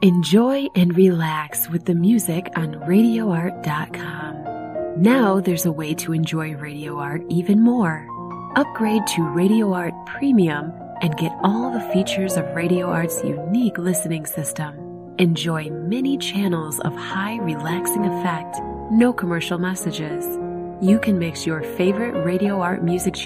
Enjoy and relax with the music on RadioArt.com. Now there's a way to enjoy Radio Art even more. Upgrade to Radio Art Premium and get all the features of Radio Art's unique listening system. Enjoy many channels of high relaxing effect, no commercial messages. You can mix your favorite Radio Art music